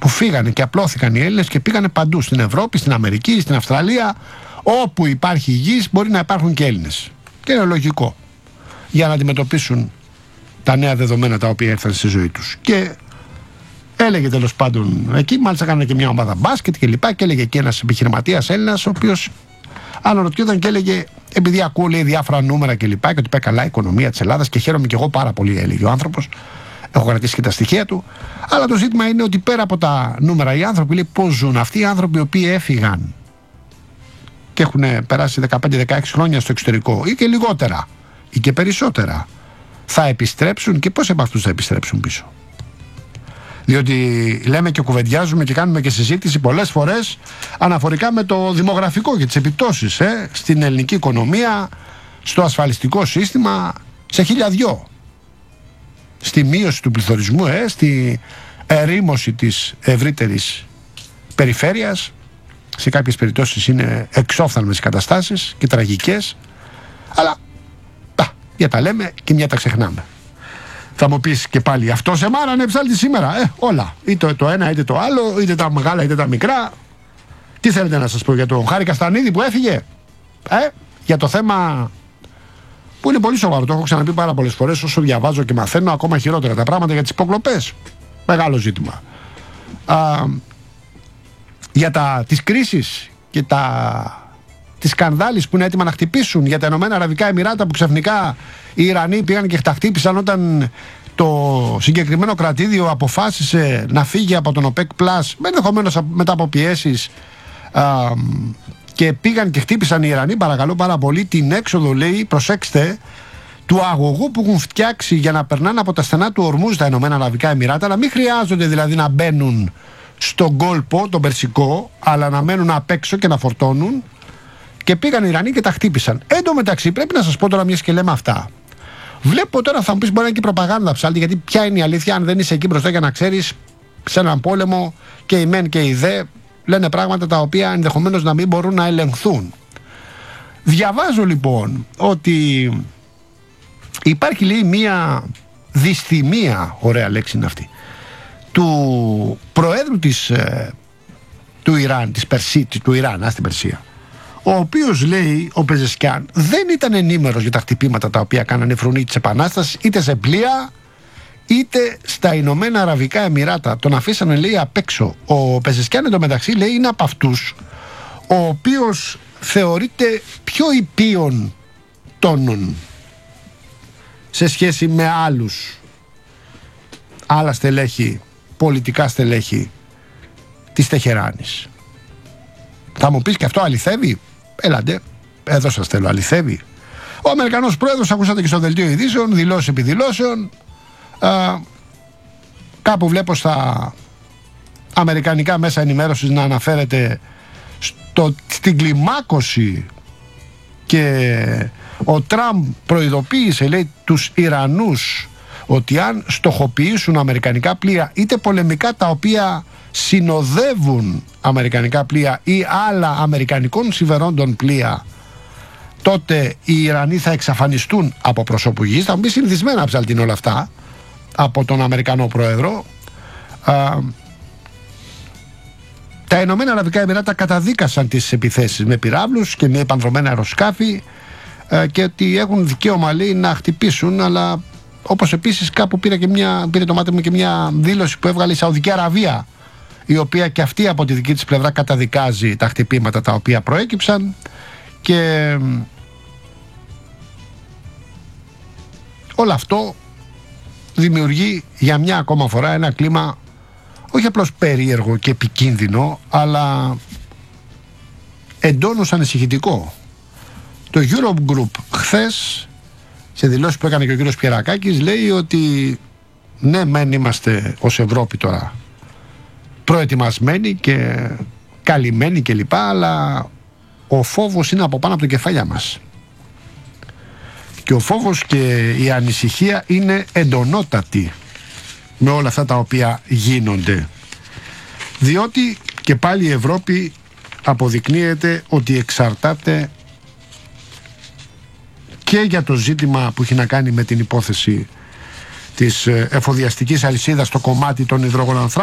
που φύγανε και απλώθηκαν οι Έλληνες και πήγανε παντού, στην Ευρώπη, στην Αμερική, στην Αυστραλία. Όπου υπάρχει γης μπορεί να υπάρχουν και Έλληνες. Και είναι λογικό για να αντιμετωπίσουν τα νέα δεδομένα τα οποία ήρθαν στη ζωή τους. Και έλεγε τέλος πάντων εκεί, μάλιστα έκανε και μια ομάδα μπάσκετ και λοιπά, και έλεγε εκεί ένας επιχειρηματίας Έλληνας, ο οποίος αναρωτιόταν και έλεγε, επειδή ακούω λέει διάφορα νούμερα και λοιπά, και ότι πάει καλά η οικονομία της Ελλάδας και χαίρομαι και εγώ πάρα πολύ, έλεγε ο άνθρωπος. Έχω κρατήσει και τα στοιχεία του. Αλλά το ζήτημα είναι ότι πέρα από τα νούμερα, οι άνθρωποι λέει πώς ζουν. Αυτοί οι άνθρωποι οι οποίοι έφυγαν και έχουν περάσει 15-16 χρόνια στο εξωτερικό, ή και λιγότερα, ή και περισσότερα, θα επιστρέψουν, και πώς από αυτούς θα επιστρέψουν πίσω? Διότι λέμε και κουβεντιάζουμε και κάνουμε και συζήτηση πολλές φορές αναφορικά με το δημογραφικό και τις επιπτώσεις στην ελληνική οικονομία, στο ασφαλιστικό σύστημα, σε χιλιαδιό. Στη μείωση του πληθωρισμού, στη ερήμωση της ευρύτερης περιφέρειας. Σε κάποιες περιπτώσεις είναι εξόφθαλμες οι καταστάσεις και τραγικές. Αλλά για τα λέμε και μια τα ξεχνάμε. Θα μου πεις και πάλι, αυτό σε μάρανε ψάλτη σήμερα. Όλα. Είτε το ένα είτε το άλλο, είτε τα μεγάλα είτε τα μικρά. Τι θέλετε να σας πω για τον Χάρη Καστανίδη που έφυγε? Για το θέμα που είναι πολύ σοβαρό, το έχω ξαναπεί πάρα πολλές φορές, όσο διαβάζω και μαθαίνω ακόμα χειρότερα τα πράγματα για τις υποκλοπές. Μεγάλο ζήτημα. Για τις κρίσεις και τις σκανδάλεις που είναι έτοιμα να χτυπήσουν για τα Ηνωμένα Αραβικά Εμιράτα, που ξαφνικά οι Ιρανοί πήγαν και τα χτύπησαν όταν το συγκεκριμένο κρατήδιο αποφάσισε να φύγει από τον OPEC+, ενδεχομένως μετά από πιέσεις, και πήγαν και χτύπησαν οι Ιρανοί, παρακαλώ πάρα πολύ, την έξοδο, λέει, προσέξτε, του αγωγού που έχουν φτιάξει για να περνάνε από τα στενά του Ορμούζ τα Ηνωμένα Αραβικά Εμιράτα, να μην χρειάζονται δηλαδή να μπαίνουν στον κόλπο, τον Περσικό, αλλά να μένουν απ' έξω και να φορτώνουν. Και πήγαν οι Ιρανοί και τα χτύπησαν. Εν τω μεταξύ, πρέπει να σας πω τώρα, μιας και λέμε αυτά. Βλέπω τώρα, θα μου πεις, μπορεί να είναι και προπαγάνδα ψάλτη, γιατί ποια είναι η αλήθεια, αν δεν είσαι εκεί μπροστά για να ξέρεις, σε έναν πόλεμο και οι μεν και οι δε λένε πράγματα τα οποία ενδεχομένως να μην μπορούν να ελεγχθούν. Διαβάζω λοιπόν ότι υπάρχει, λέει, μία δυσθυμία, ωραία λέξη είναι αυτή, του προέδρου του Ιράν, του Ιράν, στην Περσία, ο οποίος, λέει, ο Πεζεσκιάν δεν ήταν ενήμερος για τα χτυπήματα τα οποία κάνανε οι φρουροί της Επανάστασης, είτε σε πλοία είτε στα Ηνωμένα Αραβικά Εμιράτα. Τον αφήσανε, λέει, απ' έξω. Ο Πεζεσκιάν εντωμεταξύ, λέει, είναι από αυτούς ο οποίος θεωρείται πιο υπείων τόνων σε σχέση με άλλα στελέχη, πολιτικά στελέχη της Τεχεράνης. Θα μου πεις, και αυτό αληθεύει? Έλατε, εδώ σας θέλω, αληθεύει. Ο Αμερικανός πρόεδρος, ακούσατε και στο δελτίο ειδήσεων, δηλώσεις επί δηλώσεων. Κάπου βλέπω στα αμερικανικά μέσα ενημέρωσης να αναφέρεται στην κλιμάκωση, και ο Τραμπ προειδοποίησε, λέει, τους Ιρανούς ότι αν στοχοποιήσουν αμερικανικά πλοία, είτε πολεμικά τα οποία συνοδεύουν αμερικανικά πλοία ή άλλα αμερικανικών συμφερόντων πλοία, τότε οι Ιρανοί θα εξαφανιστούν από προσώπου γης. Θα μου πει, συνηθισμένα ψαλτήν όλα αυτά από τον Αμερικανό πρόεδρο. Τα Ηνωμένα Αραβικά Εμιράτα καταδίκασαν τις επιθέσεις με πυράβλους και με επανδρομένα αεροσκάφη, και ότι έχουν δικαίωμα, λέει, να χτυπήσουν, αλλά όπως επίσης κάπου πήρε το μάτι μου και μια δήλωση που έβγαλε η Σαουδική Αραβία, η οποία και αυτή από τη δική της πλευρά καταδικάζει τα χτυπήματα τα οποία προέκυψαν. Και όλο αυτό δημιουργεί για μια ακόμα φορά ένα κλίμα όχι απλώς περίεργο και επικίνδυνο, αλλά εντόνως ανησυχητικό. Το Eurogroup χθες, σε δηλώσεις που έκανε και ο κύριος Πιερακάκης, λέει ότι ναι, μεν είμαστε ως Ευρώπη τώρα προετοιμασμένοι και καλυμμένοι κλπ, αλλά ο φόβος είναι από πάνω από το κεφάλια μας. Και ο φόβος και η ανησυχία είναι εντονότατη με όλα αυτά τα οποία γίνονται. Διότι και πάλι η Ευρώπη αποδεικνύεται ότι εξαρτάται και για το ζήτημα που έχει να κάνει με την υπόθεση της εφοδιαστικής αλυσίδας στο κομμάτι των υδρογονανθράκων,